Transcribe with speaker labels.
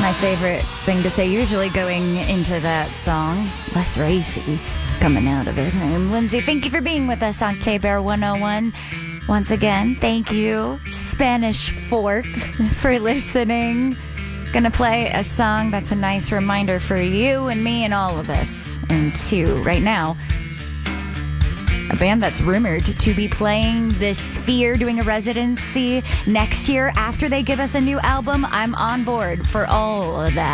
Speaker 1: my favorite thing to say usually going into that song. Less racy coming out of it. I'm Lindsay. Thank you for being with us on K-Bear 101. Once again, thank you, Spanish Fork, for listening. Gonna play a song that's a nice reminder for you and me and all of us. And two, right now, a band that's rumored to be playing the Sphere, doing a residency next year after they give us a new album. I'm on board for all of that.